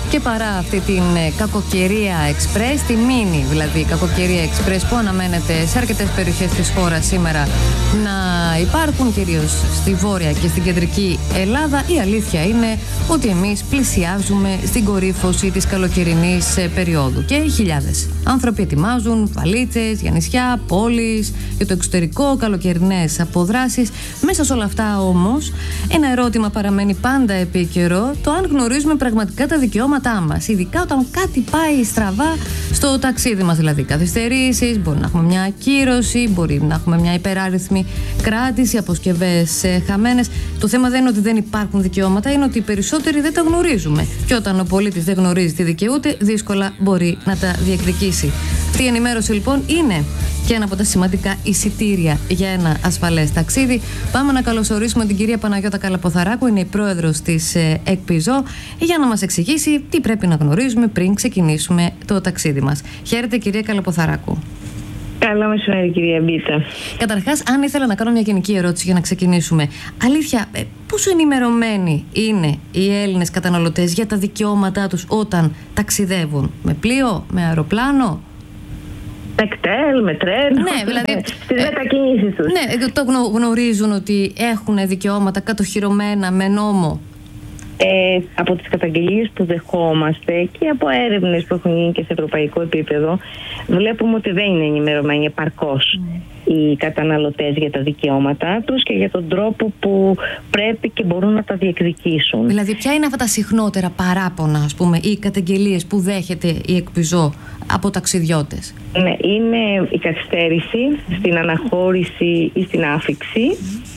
Και παρά αυτή την κακοκαιρία εξπρές, τη μίνι δηλαδή κακοκαιρία εξπρές που αναμένεται σε αρκετές περιοχές της χώρας σήμερα να υπάρχουν, κυρίως στη βόρεια και στην κεντρική Ελλάδα, η αλήθεια είναι ότι εμείς πλησιάζουμε στην κορύφωση της καλοκαιρινής περίοδου και χιλιάδες άνθρωποι ετοιμάζουν βαλίτσες για νησιά, πόλεις, για το εξωτερικό, καλοκαιρινές αποδράσεις. Μέσα σε όλα αυτά όμως ένα ερώτημα παραμένει πάντα επίκαιρο, το αν γνωρίζουμε πραγματικά τα δικαιώματά μας, ειδικά όταν κάτι πάει στραβά στο ταξίδι μας, δηλαδή καθυστερήσεις, μπορεί να έχουμε μια ακύρωση, μπορεί να έχουμε μια υπεράριθμη κράτηση, αποσκευές χαμένες. Το θέμα δεν είναι ότι δεν υπάρχουν δικαιώματα, είναι ότι οι περισσότεροι δεν τα γνωρίζουμε. Και όταν ο πολίτης δεν γνωρίζει τι δικαιούται, δύσκολα μπορεί να τα διεκδικήσει. Αυτή η ενημέρωση λοιπόν είναι και ένα από τα σημαντικά εισιτήρια για ένα ασφαλές ταξίδι. Πάμε να καλωσορίσουμε την κυρία Παναγιώτα Καλαποθαράκου, είναι η πρόεδρος της ΕΚΠΙΖΟ, για να μας εξηγήσει τι πρέπει να γνωρίζουμε πριν ξεκινήσουμε το ταξίδι μας. Χαίρετε, κυρία Καλαποθαράκου. Καλό μεσημέρι, κυρία Μπίτα. Καταρχάς, αν ήθελα να κάνω μια γενική ερώτηση για να ξεκινήσουμε. Αλήθεια, πόσο ενημερωμένοι είναι οι Έλληνες καταναλωτές για τα δικαιώματά τους όταν ταξιδεύουν? Με πλοίο, με αεροπλάνο? Με κτέλ, με τρένο, ναι, δηλαδή, στις μετακινήσεις τους. Ναι, το γνωρίζουν ότι έχουν δικαιώματα κατοχυρωμένα με νόμο? Από τις καταγγελίες που δεχόμαστε και από έρευνες που έχουν γίνει και σε ευρωπαϊκό επίπεδο, βλέπουμε ότι δεν είναι ενημερωμένοι επαρκώς οι καταναλωτές για τα δικαιώματά τους και για τον τρόπο που πρέπει και μπορούν να τα διεκδικήσουν. Δηλαδή, ποια είναι αυτά τα συχνότερα παράπονα, ας πούμε, ή καταγγελίες που δέχεται η ΕΚΠΙΖΟ από ταξιδιώτες? Ναι, είναι η καθυστέρηση στην αναχώρηση ή στην άφιξη.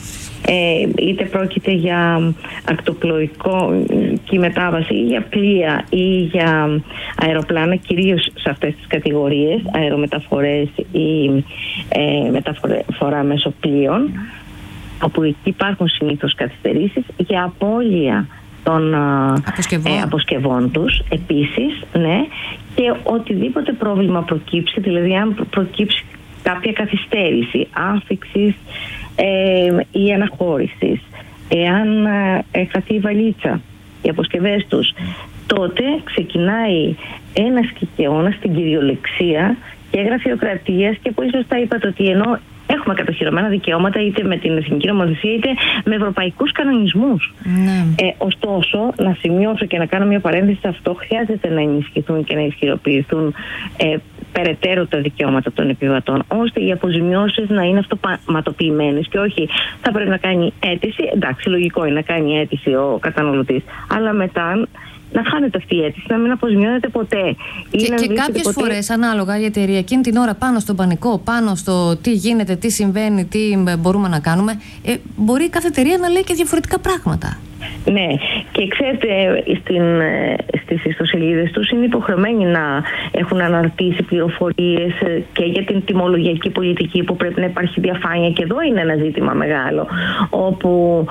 Είτε πρόκειται για ақтοπλοϊκή μετάβαση ή για πλοία ή για αεροπλάνα, κυρίως σε αυτές τις κατηγορίες, αερομεταφορές ή μεταφορά μέσω πλοίων, όπου εκεί υπάρχουν συνήθως καθυστερήσεις για απώλεια των αποσκευών τους επίσης, ναι, και οτιδήποτε πρόβλημα προκύψει, δηλαδή αν προκύψει κάποια καθυστέρηση άφιξης ή αναχώρησης, εάν χαθεί η βαλίτσα, οι αποσκευές τους, τότε ξεκινάει ένας κικαιώνας στην κυριολεξία και γραφειοκρατίας, και πολύ σωστά είπατε ότι ενώ έχουμε κατοχυρωμένα δικαιώματα είτε με την εθνική νομοθεσία είτε με ευρωπαϊκούς κανονισμούς. Ναι. Ωστόσο, να σημειώσω και να κάνω μια παρένθεση σε αυτό, χρειάζεται να ενισχυθούν και να ισχυροποιηθούν περαιτέρω τα δικαιώματα των επιβατών, ώστε οι αποζημιώσεις να είναι αυτοματοποιημένες και όχι θα πρέπει να κάνει αίτηση. Εντάξει, λογικό είναι να κάνει αίτηση ο καταναλωτής, αλλά μετά να χάνεται αυτή η αίτηση, να μην αποζημιώνεται ποτέ. Και κάποιες φορές, ανάλογα, η εταιρεία εκείνη την ώρα πάνω στον πανικό, πάνω στο τι γίνεται, τι συμβαίνει, τι μπορούμε να κάνουμε, μπορεί κάθε εταιρεία να λέει και διαφορετικά πράγματα. Ναι, και ξέρετε, στις ιστοσελίδες τους είναι υποχρεωμένοι να έχουν αναρτήσει πληροφορίες και για την τιμολογιακή πολιτική, που πρέπει να υπάρχει διαφάνεια, και εδώ είναι ένα ζήτημα μεγάλο, όπου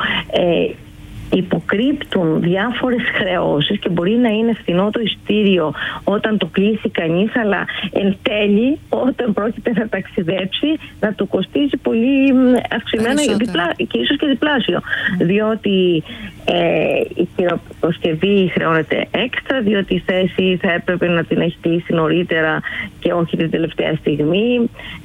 υποκρύπτουν διάφορες χρεώσεις και μπορεί να είναι φθηνό το εισιτήριο όταν το κλείσει κανείς, αλλά εν τέλει όταν πρόκειται να ταξιδέψει να του κοστίζει πολύ αυξημένο και ίσως και διπλάσιο, διότι η χειροποσκευή χρεώνεται έξτρα, διότι η θέση θα έπρεπε να την έχει κλείσει νωρίτερα και όχι την τελευταία στιγμή.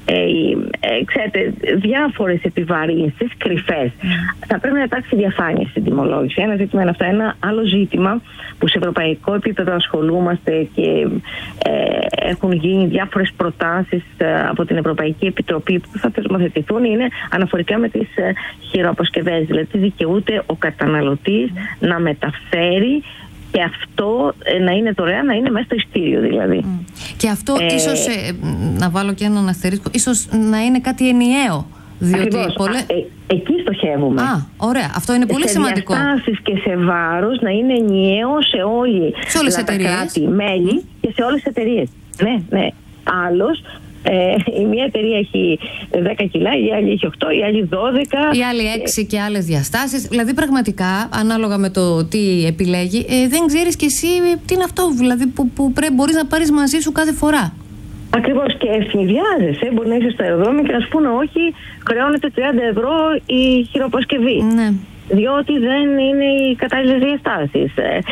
Ξέρετε, διάφορες επιβαρύνσεις κρυφές. Θα πρέπει να υπάρξει διαφάνεια στην τιμολόγηση. Ένα ζήτημα είναι αυτό. Ένα άλλο ζήτημα που σε ευρωπαϊκό επίπεδο ασχολούμαστε και έχουν γίνει διάφορες προτάσεις από την Ευρωπαϊκή Επιτροπή που θα θεσμοθετηθούν, είναι αναφορικά με τις χειροποσκευές. Δηλαδή, δικαιούται ο καταναλωτής να μεταφέρει και αυτό να είναι δωρεάν, να είναι μέσα στο ειστήριο δηλαδή. Και αυτό ίσως, να βάλω και έναν αστερίσκο, ίσως να είναι κάτι ενιαίο. Διότι εκεί στοχεύουμε. Ωραία. Αυτό είναι πολύ σημαντικό. Σε διαστάσεις και σε βάρος να είναι ενιαίο σε όλες τις κράτη-μέλη και σε όλες τις εταιρείες. Ναι. Άλλος, η μία εταιρεία έχει 10 κιλά, η άλλη έχει 8, η άλλη 12. Η άλλη 6 και άλλες διαστάσεις. Δηλαδή, πραγματικά, ανάλογα με το τι επιλέγει, δεν ξέρεις κι εσύ τι είναι αυτό, δηλαδή, που μπορείς να πάρεις μαζί σου κάθε φορά. Ακριβώς, και ευνηδιάζεσαι. Μπορεί να είσαι στο αεροδρόμιο και να σου πούνε όχι, χρεώνεται 30 ευρώ η χειροποσκευή. Ναι. Διότι δεν είναι οι κατάλληλες διαστάσεις.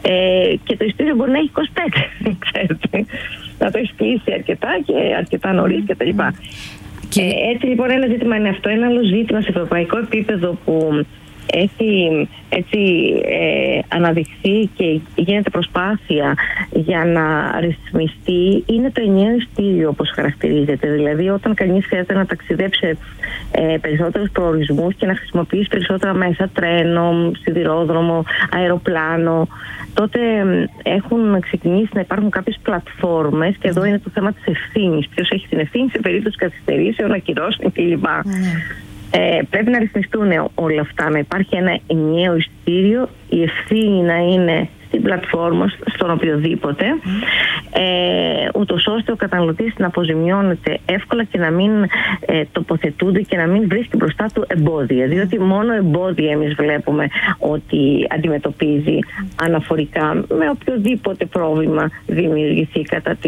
και το ειστήριο μπορεί να έχει 25, ξέρετε. Να το έχει κλείσει αρκετά και αρκετά νωρίς κτλ. Έτσι λοιπόν ένα ζήτημα είναι αυτό. Ένα άλλο ζήτημα σε ευρωπαϊκό επίπεδο που έχει αναδειχθεί και γίνεται προσπάθεια για να ρυθμιστεί είναι το ενιαίο ειστήριο, όπως χαρακτηρίζεται. Δηλαδή όταν κανείς χρειάζεται να ταξιδέψει σε περισσότερους προορισμούς και να χρησιμοποιήσει περισσότερα μέσα, τρένο, σιδηρόδρομο, αεροπλάνο, τότε έχουν ξεκινήσει να υπάρχουν κάποιες πλατφόρμες και εδώ είναι το θέμα της ευθύνης. Ποιος έχει την ευθύνη σε περίπτωση καθυστερήσεων, ακυρώσεων κλπ. Πρέπει να ρυθμιστούν όλα αυτά, να υπάρχει ένα ενιαίο ειστήριο, η ευθύνη να είναι στην πλατφόρμα, στον οποιοδήποτε, ούτως ώστε ο καταναλωτής να αποζημιώνεται εύκολα και να μην τοποθετούνται και να μην βρίσκει μπροστά του εμπόδια. Διότι μόνο εμπόδια εμείς βλέπουμε ότι αντιμετωπίζει αναφορικά με οποιοδήποτε πρόβλημα δημιουργηθεί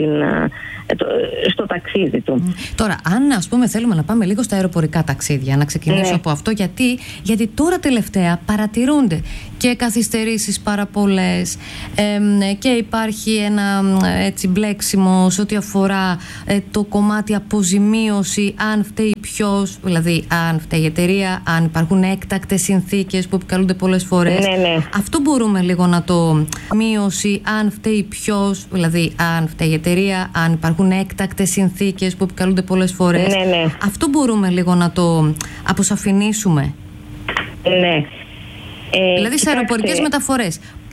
στο ταξίδι του. Τώρα, αν ας πούμε θέλουμε να πάμε λίγο στα αεροπορικά ταξίδια, να ξεκινήσω από αυτό, γιατί τώρα τελευταία παρατηρούνται και καθυστερήσεις πάρα πολλές και υπάρχει ένα έτσι μπλέξιμο σε ό,τι αφορά το κομμάτι αποζημίωση, αν φταίει ποιος, δηλαδή αν φταίει η εταιρεία, αν υπάρχουν έκτακτες συνθήκες που επικαλούνται πολλές φορές. Αυτό μπορούμε λίγο να το μείωση, αν φταίει ποιος, δηλαδή αν φταίει η εταιρεία, αν υπάρχουν έκτακτες συνθήκες που επικαλούνται πολλές φορές. Αυτό μπορούμε λίγο να το αποσαφηνίσουμε. Ναι. Δηλαδή σε αεροπορικές μεταφορές,